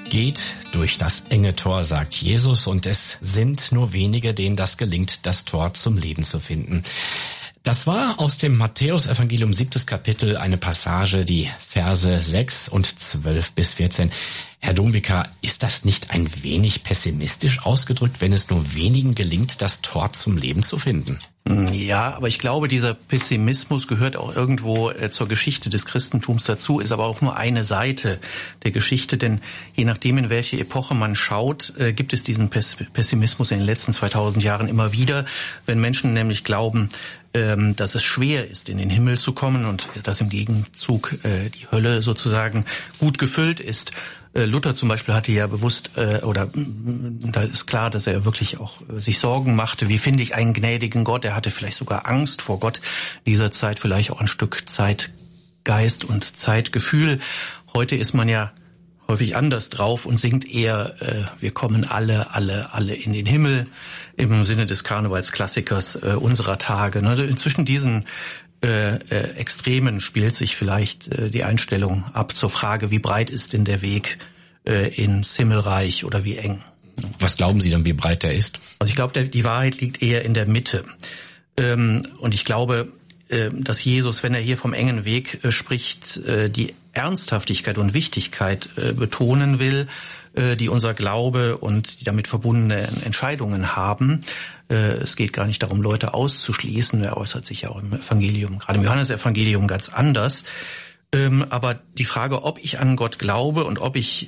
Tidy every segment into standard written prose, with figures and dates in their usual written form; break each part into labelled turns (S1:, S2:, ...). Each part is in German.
S1: Geht durch das enge Tor, sagt Jesus, und es sind nur wenige, denen das gelingt, das Tor zum Leben zu finden. Das war aus dem Matthäus-Evangelium 7. Kapitel eine Passage, die Verse 6 und 12 bis 14. Herr Dombiker, ist das nicht ein wenig pessimistisch ausgedrückt, wenn es nur wenigen gelingt, das Tor zum Leben zu finden?
S2: Ja, aber ich glaube, dieser Pessimismus gehört auch irgendwo zur Geschichte des Christentums dazu, ist aber auch nur eine Seite der Geschichte, denn je nachdem, in welche Epoche man schaut, gibt es diesen Pessimismus in den letzten 2000 Jahren immer wieder, wenn Menschen nämlich glauben, dass es schwer ist, in den Himmel zu kommen und dass im Gegenzug die Hölle sozusagen gut gefüllt ist. Luther zum Beispiel hatte ja bewusst, da ist klar, dass er wirklich auch sich Sorgen machte, wie finde ich einen gnädigen Gott? Er hatte vielleicht sogar Angst vor Gott dieser Zeit, vielleicht auch ein Stück Zeitgeist und Zeitgefühl. Heute ist man ja häufig anders drauf und singt eher, wir kommen alle in den Himmel, im Sinne des Karnevalsklassikers unserer Tage. Also zwischen diesen Extremen spielt sich vielleicht die Einstellung ab zur Frage, wie breit ist denn der Weg ins Himmelreich oder wie eng.
S1: Was glauben Sie denn, wie breit der ist?
S2: Also ich glaube, die Wahrheit liegt eher in der Mitte. Und ich glaube, dass Jesus, wenn er hier vom engen Weg spricht, die Ernsthaftigkeit und Wichtigkeit betonen will, die unser Glaube und die damit verbundenen Entscheidungen haben. Es geht gar nicht darum, Leute auszuschließen. Er äußert sich ja auch im Evangelium, gerade im Johannesevangelium, ganz anders. Aber die Frage, ob ich an Gott glaube und ob ich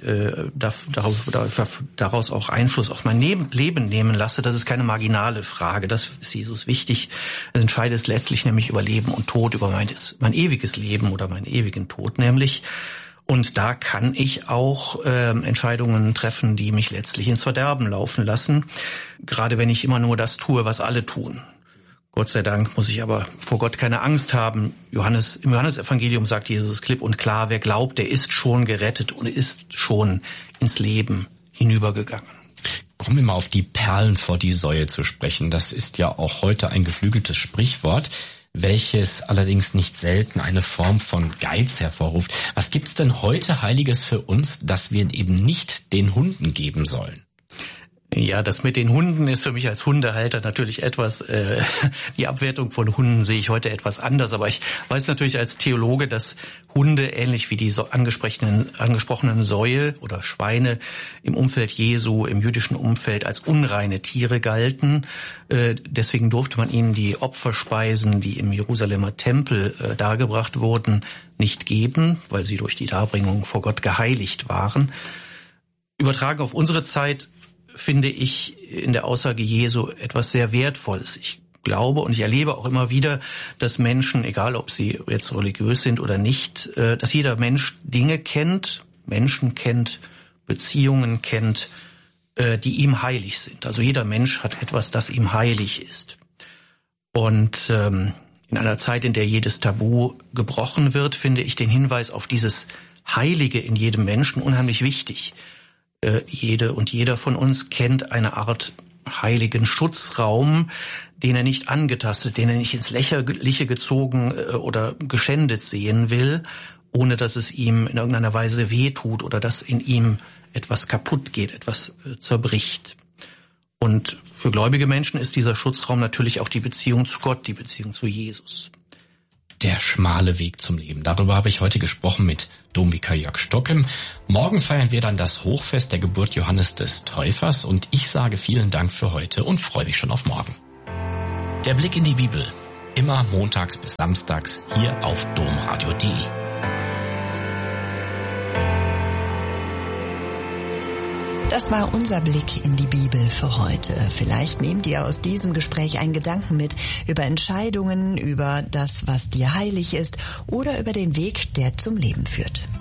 S2: daraus auch Einfluss auf mein Leben nehmen lasse, das ist keine marginale Frage. Das ist Jesus wichtig. Es entscheidet letztlich nämlich über Leben und Tod, über mein ewiges Leben oder meinen ewigen Tod nämlich. Und da kann ich auch Entscheidungen treffen, die mich letztlich ins Verderben laufen lassen. Gerade wenn ich immer nur das tue, was alle tun. Gott sei Dank muss ich aber vor Gott keine Angst haben. Im Johannesevangelium sagt Jesus klipp und klar, wer glaubt, der ist schon gerettet und ist schon ins Leben hinübergegangen.
S1: Kommen wir mal auf die Perlen vor die Säue zu sprechen. Das ist ja auch heute ein geflügeltes Sprichwort, welches allerdings nicht selten eine Form von Geiz hervorruft. Was gibt's denn heute Heiliges für uns, das wir eben nicht den Hunden geben sollen?
S2: Ja, das mit den Hunden ist für mich als Hundehalter natürlich etwas, die Abwertung von Hunden sehe ich heute etwas anders, aber ich weiß natürlich als Theologe, dass Hunde ähnlich wie die angesprochenen Säue oder Schweine im Umfeld Jesu, im jüdischen Umfeld als unreine Tiere galten. Deswegen durfte man ihnen die Opferspeisen, die im Jerusalemer Tempel dargebracht wurden, nicht geben, weil sie durch die Darbringung vor Gott geheiligt waren. Übertragen auf unsere Zeit finde ich in der Aussage Jesu etwas sehr Wertvolles. Ich glaube und ich erlebe auch immer wieder, dass Menschen, egal ob sie jetzt religiös sind oder nicht, dass jeder Mensch Dinge kennt, Menschen kennt, Beziehungen kennt, die ihm heilig sind. Also jeder Mensch hat etwas, das ihm heilig ist. Und in einer Zeit, in der jedes Tabu gebrochen wird, finde ich den Hinweis auf dieses Heilige in jedem Menschen unheimlich wichtig. Jede und jeder von uns kennt eine Art heiligen Schutzraum, den er nicht angetastet, den er nicht ins Lächerliche gezogen oder geschändet sehen will, ohne dass es ihm in irgendeiner Weise wehtut oder dass in ihm etwas kaputt geht, etwas zerbricht. Und für gläubige Menschen ist dieser Schutzraum natürlich auch die Beziehung zu Gott, die Beziehung zu Jesus.
S1: Der schmale Weg zum Leben. Darüber habe ich heute gesprochen mit Domvikar Jörg Stockem. Morgen feiern wir dann das Hochfest der Geburt Johannes des Täufers und ich sage vielen Dank für heute und freue mich schon auf morgen. Der Blick in die Bibel. Immer montags bis samstags hier auf domradio.de.
S3: Das war unser Blick in die Bibel für heute. Vielleicht nehmt ihr aus diesem Gespräch einen Gedanken mit über Entscheidungen, über das, was dir heilig ist oder über den Weg, der zum Leben führt.